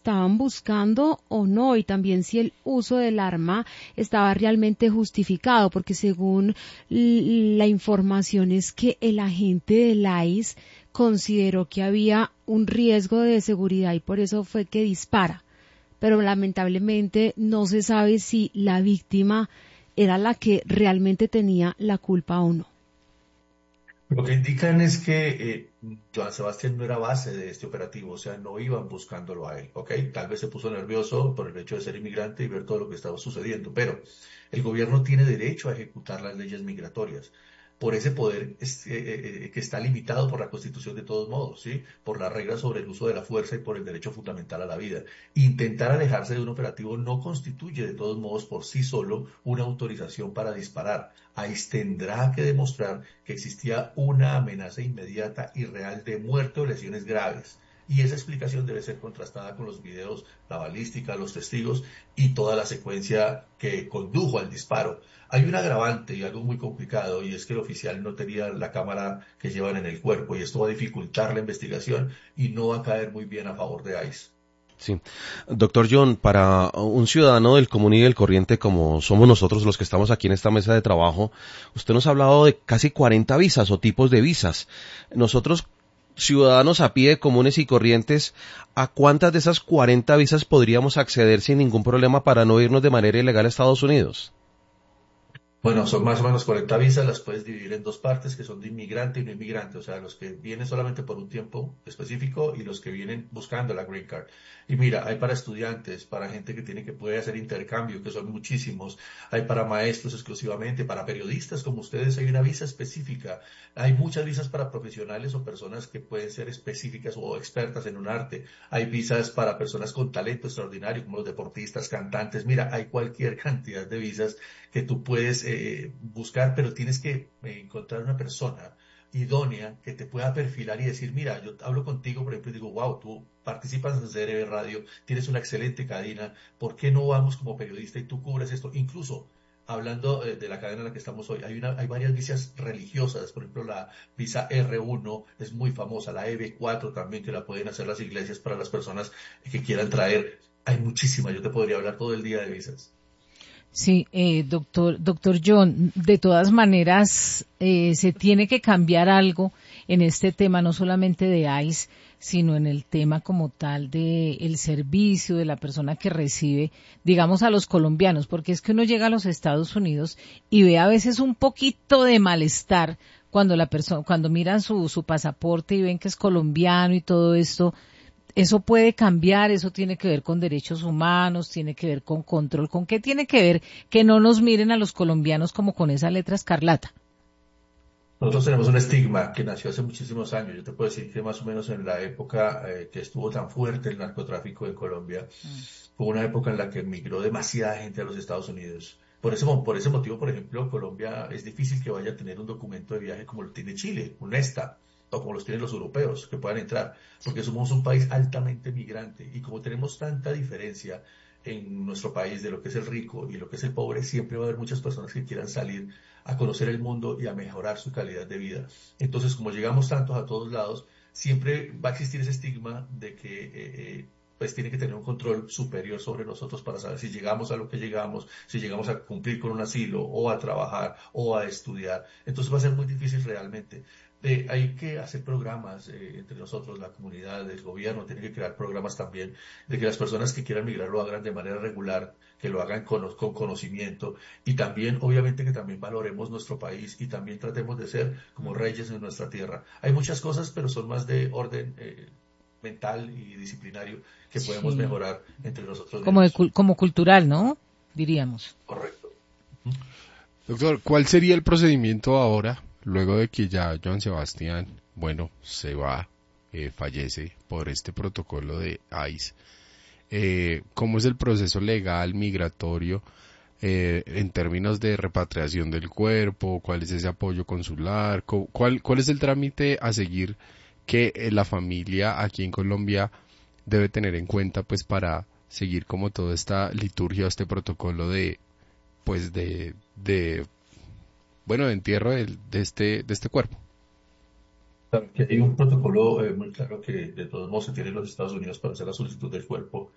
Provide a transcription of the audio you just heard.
estaban buscando o no, y también si el uso del arma estaba realmente justificado, porque según la información es que el agente del ICE consideró que había un riesgo de seguridad y por eso fue que dispara. Pero lamentablemente no se sabe si la víctima era la que realmente tenía la culpa o no. Lo que indican es que Joan Sebastián no era base de este operativo, o sea, no iban buscándolo a él, ¿ok? Tal vez se puso nervioso por el hecho de ser inmigrante y ver todo lo que estaba sucediendo, pero el gobierno tiene derecho a ejecutar las leyes migratorias por ese poder que está limitado por la Constitución de todos modos, ¿sí? Por las reglas sobre el uso de la fuerza y por el derecho fundamental a la vida. Intentar alejarse de un operativo no constituye de todos modos por sí solo una autorización para disparar. ICE tendrá que demostrar que existía una amenaza inmediata y real de muerte o lesiones graves. Y esa explicación debe ser contrastada con los videos, la balística, los testigos y toda la secuencia que condujo al disparo. Hay un agravante y algo muy complicado, y es que el oficial no tenía la cámara que llevan en el cuerpo, y esto va a dificultar la investigación y no va a caer muy bien a favor de ICE. Sí. Doctor John, para un ciudadano del común y del corriente como somos nosotros los que estamos aquí en esta mesa de trabajo, usted nos ha hablado de casi 40 visas o tipos de visas. Nosotros, ciudadanos a pie, comunes y corrientes, ¿a cuántas de esas 40 visas podríamos acceder sin ningún problema para no irnos de manera ilegal a Estados Unidos? Bueno, son más o menos 40 visas, las puedes dividir en dos partes que son de inmigrante y no inmigrante, o sea, los que vienen solamente por un tiempo específico y los que vienen buscando la Green Card. Y mira, hay para estudiantes, para gente que puede hacer intercambio, que son muchísimos, hay para maestros exclusivamente, para periodistas como ustedes hay una visa específica, hay muchas visas para profesionales o personas que pueden ser específicas o expertas en un arte, hay visas para personas con talento extraordinario como los deportistas, cantantes, mira, hay cualquier cantidad de visas que tú puedes buscar, pero tienes que encontrar una persona idónea que te pueda perfilar y decir, mira, yo hablo contigo, por ejemplo, y digo, wow, tú participas en CRB Radio, tienes una excelente cadena, ¿por qué no vamos como periodista y tú cubres esto? Incluso, hablando de la cadena en la que estamos hoy, hay varias visas religiosas, por ejemplo, la visa R1 es muy famosa, la EB4 también, que la pueden hacer las iglesias para las personas que quieran traer. Hay muchísimas, yo te podría hablar todo el día de visas. Sí, doctor John, de todas maneras se tiene que cambiar algo en este tema, no solamente de ICE, sino en el tema como tal de el servicio de la persona que recibe, digamos, a los colombianos, porque es que uno llega a los Estados Unidos y ve a veces un poquito de malestar cuando la persona, cuando miran su pasaporte y ven que es colombiano y todo esto. Eso puede cambiar, eso tiene que ver con derechos humanos, tiene que ver con control. ¿Con qué tiene que ver que no nos miren a los colombianos como con esa letra escarlata? Nosotros tenemos un estigma que nació hace muchísimos años. Yo te puedo decir que más o menos en la época que estuvo tan fuerte el narcotráfico en Colombia, fue una época en la que migró demasiada gente a los Estados Unidos. Por ese motivo, por ejemplo, Colombia es difícil que vaya a tener un documento de viaje como lo tiene Chile, un ESTA, o como los tienen los europeos, que puedan entrar, porque somos un país altamente migrante y como tenemos tanta diferencia en nuestro país de lo que es el rico y lo que es el pobre, siempre va a haber muchas personas que quieran salir a conocer el mundo y a mejorar su calidad de vida. Entonces, como llegamos tantos a todos lados, siempre va a existir ese estigma de que pues tiene que tener un control superior sobre nosotros para saber si llegamos a lo que llegamos, si llegamos a cumplir con un asilo o a trabajar o a estudiar. Entonces va a ser muy difícil realmente. Hay que hacer programas entre nosotros, la comunidad, el gobierno, tiene que crear programas también de que las personas que quieran migrar lo hagan de manera regular, que lo hagan con conocimiento y también, obviamente, que también valoremos nuestro país y también tratemos de ser como reyes en nuestra tierra. Hay muchas cosas, pero son más de orden mental y disciplinario que podemos Sí, mejorar entre nosotros como mismos. como cultural, ¿no? Diríamos. Correcto. Doctor, ¿cuál sería el procedimiento ahora, luego de que ya Joan Sebastián, bueno, se va, fallece por este protocolo de ICE? ¿Cómo es el proceso legal migratorio en términos de repatriación del cuerpo? ¿Cuál es ese apoyo consular? ¿Cuál es el trámite a seguir que la familia aquí en Colombia debe tener en cuenta, pues, para seguir como toda esta liturgia, este protocolo de, pues, bueno, de entierro de este cuerpo? Claro, que hay un protocolo muy claro que de todos modos se tiene en los Estados Unidos para hacer la solicitud del cuerpo